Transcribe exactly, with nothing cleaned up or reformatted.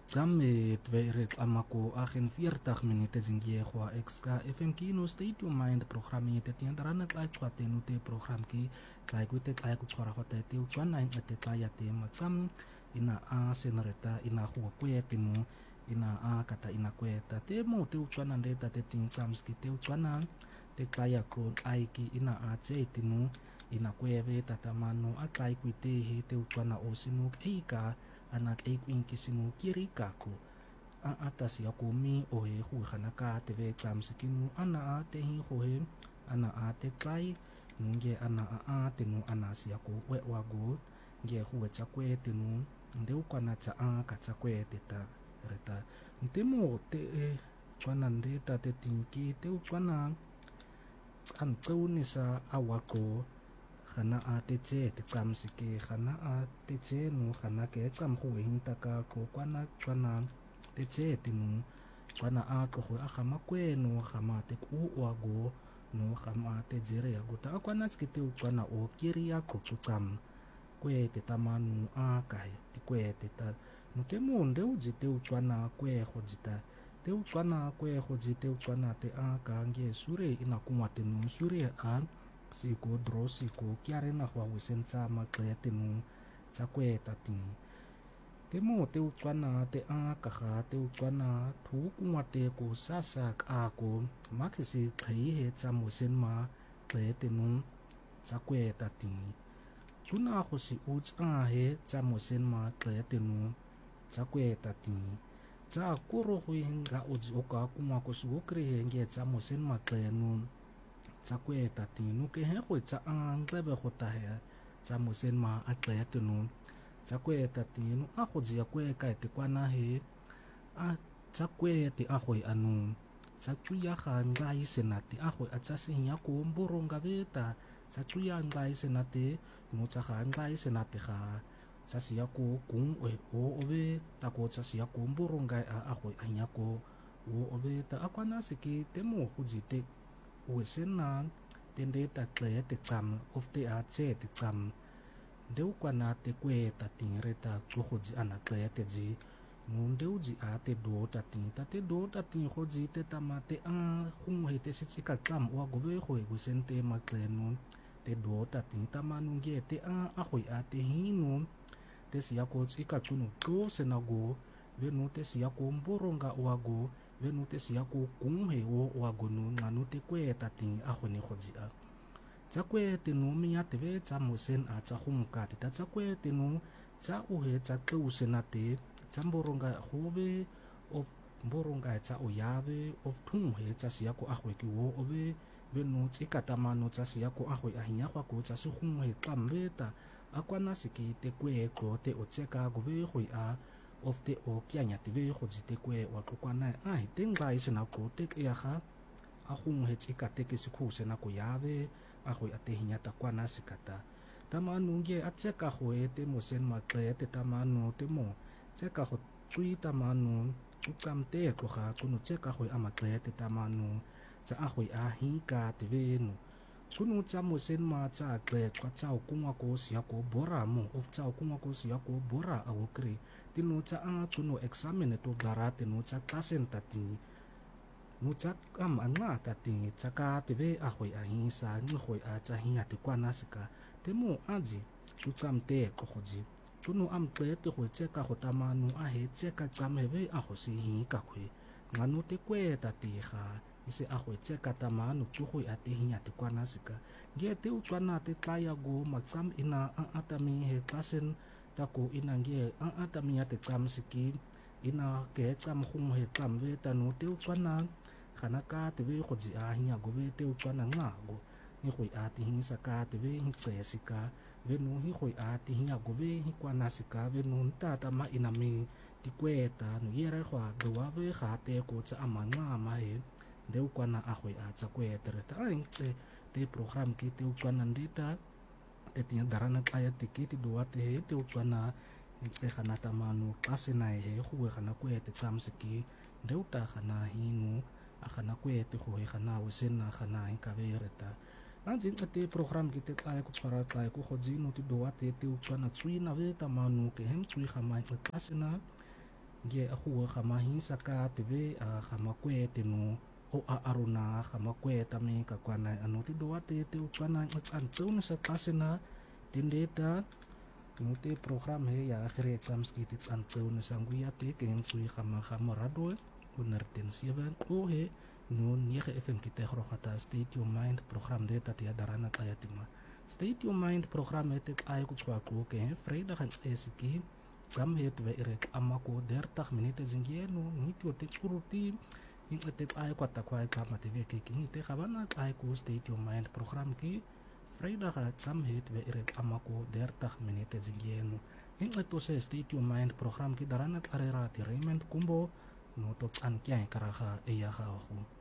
Gamme twee amako agen veertig minuten zingie kwa extra F M kino state your mind programme te tiendarana klai kwate no te program ki klai kwete klai ku tsara hote te utwana in te klai ya te matsam ina a senoreta ina huwa kwete mu ina a kata ina kweta te mo te utwana ndeta te tin samski te utwana te klai ya ko ai ki ina a te tinu ina kweve tatamano a klai kwete he te utwana osinu eika anak e kuin kisinu kiri kaku a atas ya kumi o he hu khanaka te ve tsam sikinu ana a te hi ho he ana a te klai nunge ana a a te nu ana si ya ko we wa go nge hu cha kwe te nu ndeu kwana cha a ka cha kwe te ta reta ntemo te e kwana ndeta te tinki te kwana an tau ni sa awako khana a te che te tsam sike khana a te che nu khana ke tsam khu hin ta ka ko kwana kwana te che te nu kwana a ko khu a khama kwe nu khama te ku wa go nu khama te jere ya go ta kwana ske te kwana o kiri ya ko tsam kwe te tamanu a kai te kwe te ta nu te mu nde u ji te kwana kwe ho jita te kwana kwe ho ji te kwana te a ka nge sure ina kuma te nu sure a si ko dro si ko kiare na kwa wisen tsa ma klete nu tsa kwe tati te mo te utwana te a kaka te utwana thu kuma te ko sasa ka ko ma ke si khai he tsa mo sen ma klete nu tsa kwe tati tuna ko si uts a he tsa mo sen ma klete nu tsa kwe tati tsa kuro hui nga uts oka kuma ko su okre he nge tsa mo sen ma kle nu tsa kwe tati nu ke he khoi tsa ang tlebe khota he tsa mo sen ma a kle te nu tsa kwe tati nu a kho jia kwe ka te kwana he a tsa kwe te a khoi anu tsa chuya kha ngai senati a khoi a tsa se nya ko mboronga beta tsa chuya ngai senati nu tsa kha ngai senati kha tsa sia ko kung o o ove ta ko tsa sia ko mboronga a a khoi a nya ko o ove ta a kwana se ki te mo khu ji te Usenan tende ta kle te tsam of te a che te tsam deu kwana te kwe ta tinre ta chuhoji ana kle te ji nun deu ji a te do ta tin ta te do ta tin hoji te tama te a hung he te si ka kam wa go ve hoi usen te ma kle nun te do ta tin ta manu ge te a a hoi a te hi nun te sia ko chi ka chunu to se na go ve nu te sia ko mboronga wa go venu te sia ko kung he o wa gonu nganu te kwe ta tin a khoni khoji a cha kwe te nu mi ya te ve cha mo sen a cha hum ka te ta cha kwe te nu cha u he cha tu se na te cha mboronga khove of mboronga cha o ya ve of thung he cha sia ko a khwe ki wo o ve venu chi ka ta manu cha sia ko a khwe a hinya kwa ko cha su hum he kam ve ta a kwana siki te kwe ko te o che ka go ve khoi a of te o kia nya te ve ho te kwe wa ko kwana ai te ngai se na ko te ya kha a hum he tsika te ke se khu se na ko ya ve a khoi a te hinya ta kwana se kata ta manu ge a che ka ho e te mo sen ma kle te ta manu te mo che ka ho tsui ta manu tu kam te ko kha ku no che ka ho a ma kle te ta manu cha a khoi a hi ka te ve no kunu cha mo sen ma cha kle kwa cha ku ma ko sia ko bora mo of cha ku ma ko sia ko bora a wo kri tinu cha a tuno examine to gara tinu cha kasen tati nu cha kam anga tati cha ka te ve a hoi a hi sa ni hoi a cha hi ati kwana sika te mo aji tu cham te ko khoji tunu am tle te hoi che ka khota manu a he che ka cham he ve a ho si hi ka khoi nganu te kwe tati kha ise a hoi che ka ta manu chu hoi ati hi ati kwana sika ge te u chwana te klaya go ma cham ina a atami he kasen tako ina nge a atami ate kam siki ina ke kam khum he kam ve tanu te chwana khana ka te ve khoji a hinya go ve te chwana nga go ni khoi a ti hin saka te ve hi che sika ve nu hi khoi a ti hinya go ve hi kwana sika ve nu ta ta ma ina mi ti kwe ta nu yera khwa do wa ve kha te ko cha ama nga ma he de kwana a khoi a cha kwe te ta ai te program ki te chwana ndita te tia darana kaya tikiti doa te he te utwana te khana ta manu klase na he khu khana ko te tsam siki deuta khana hinu a khana ko te khu khana wesen na khana hi ka vereta anjin te program ki te kaya ku tsara kaya ku khoji no ti doa te te utwana tsui na ve ta manu ke hem tsui khama klase na nge a hua kama hisa ka teve a kama kwe te no o a aruna kama kwe tami ka kwana anu te doa te te ukwana an tau sa klase na tindeta no te program he ya akhir exams ki te an tau na sanguia te ken sui kama kama rado honderd zeven o he no nege F M ki te grogata State Your Mind program de dat ya darana tayatima State Your Mind program het ek ay ko kwa ko ke vrydag en esiki kam het we irek amako dertig minute zingieno niet yo te kuruti in het ay ko ta kwa kama te we ke king te khabana ay ko State Your Mind program ki vrydag kam het we irek amako dertig minute zingieno in het to se State Your Mind program ki darana arera ti rement kumbo no tot an kya karaga e ya ga go